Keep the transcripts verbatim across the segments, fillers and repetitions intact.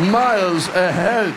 Miles Ahead.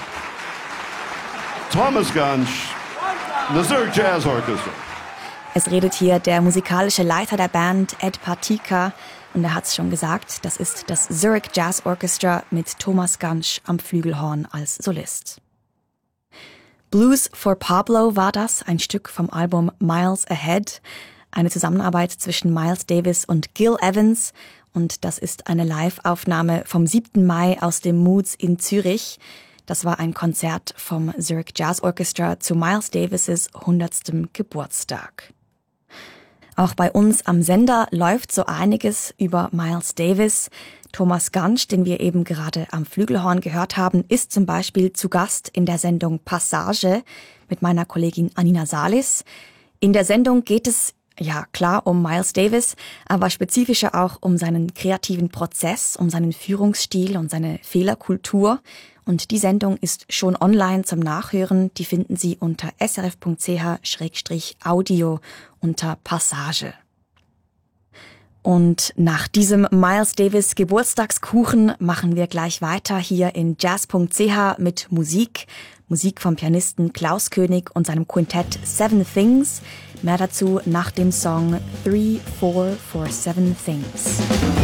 Thomas Gunsch, the Zurich Jazz Orchestra. Es redet hier der musikalische Leiter der Band, Ed Partyka. Und er hat es schon gesagt, das ist das Zurich Jazz Orchestra mit Thomas Gunsch am Flügelhorn als Solist. Blues for Pablo war das, ein Stück vom Album Miles Ahead. Eine Zusammenarbeit zwischen Miles Davis und Gil Evans. Und das ist eine Live-Aufnahme vom siebten Mai aus dem Moods in Zürich. Das war ein Konzert vom Zurich Jazz Orchestra zu Miles Davis' hundertstem Geburtstag. Auch bei uns am Sender läuft so einiges über Miles Davis. Thomas Gunsch, den wir eben gerade am Flügelhorn gehört haben, ist zum Beispiel zu Gast in der Sendung Passage mit meiner Kollegin Anina Salis. In der Sendung geht es, ja klar, um Miles Davis, aber spezifischer auch um seinen kreativen Prozess, um seinen Führungsstil und seine Fehlerkultur. Und die Sendung ist schon online zum Nachhören. Die finden Sie unter s r f punkt c h schrägstrich audio unter Passage. Und nach diesem Miles Davis Geburtstagskuchen machen wir gleich weiter hier in jazz punkt c h mit Musik. Musik vom Pianisten Klaus König und seinem Quintett Seven Things. Mehr dazu nach dem Song Three, Four for Seven Things.